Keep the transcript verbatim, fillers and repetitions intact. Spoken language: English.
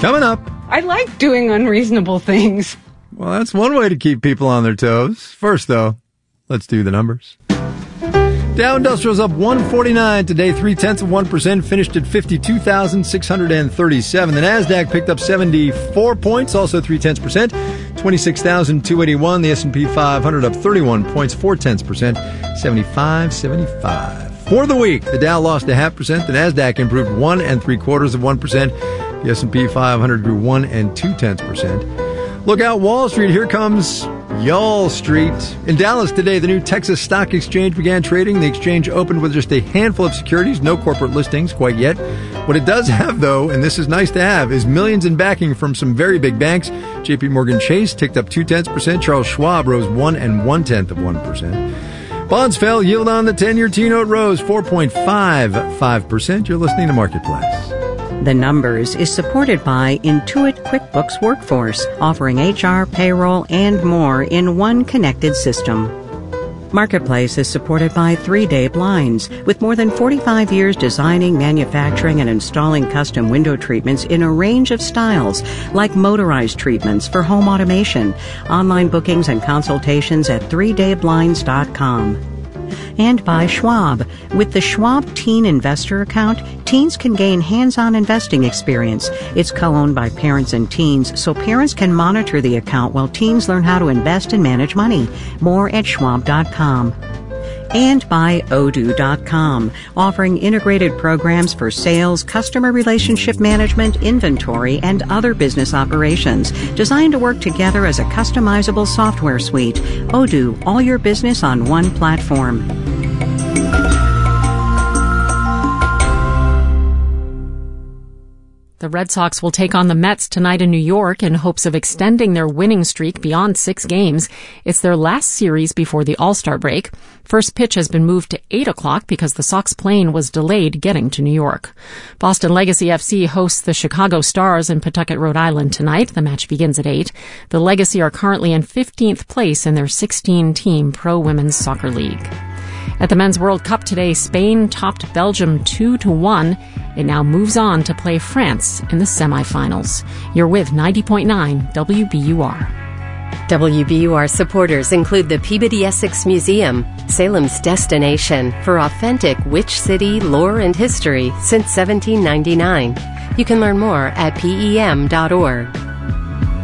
Coming up. I like doing unreasonable things. Well, that's one way to keep people on their toes. First, though, let's do the numbers. Dow Industrial's up one forty-nine today, three-tenths of one percent, finished at fifty-two thousand six hundred thirty-seven. The Nasdaq picked up seventy-four points, also three-tenths percent, twenty-six thousand two hundred eighty-one. The S and P five hundred up thirty-one points, four-tenths percent, seventy-five seventy-five. For the week, the Dow lost a half percent, the Nasdaq improved one and three-quarters of one percent, the S and P five hundred grew one and two-tenths percent. Look out, Wall Street, here comes Y'all Street. In Dallas today, the new Texas Stock Exchange began trading. The exchange opened with just a handful of securities, no corporate listings quite yet. What it does have, though, and this is nice to have, is millions in backing from some very big banks. J P Morgan Chase ticked up two-tenths percent. Charles Schwab rose one and one-tenth of one percent. Bonds fell. Yield on the ten-year T-note rose four point five five percent. You're listening to Marketplace. The Numbers is supported by Intuit QuickBooks Workforce, offering H R, payroll, and more in one connected system. Marketplace is supported by Three Day Blinds, with more than forty-five years designing, manufacturing, and installing custom window treatments in a range of styles, like motorized treatments for home automation. Online bookings and consultations at three day blinds dot com. And by Schwab. With the Schwab Teen Investor Account, teens can gain hands-on investing experience. It's co-owned by parents and teens, so parents can monitor the account while teens learn how to invest and manage money. More at schwab dot com. And by Odoo dot com, offering integrated programs for sales, customer relationship management, inventory, and other business operations, designed to work together as a customizable software suite. Odoo, all your business on one platform. The Red Sox will take on the Mets tonight in New York in hopes of extending their winning streak beyond six games. It's their last series before the All-Star break. First pitch has been moved to eight o'clock because the Sox plane was delayed getting to New York. Boston Legacy F C hosts the Chicago Stars in Pawtucket, Rhode Island tonight. The match begins at eight. The Legacy are currently in fifteenth place in their sixteen-team Pro Women's Soccer League. At the Men's World Cup today, Spain topped Belgium two to one. It now moves on to play France in the semifinals. You're with ninety point nine W B U R. W B U R supporters include the Peabody Essex Museum, Salem's destination for authentic Witch City lore and history since seventeen ninety-nine. You can learn more at P E M dot org.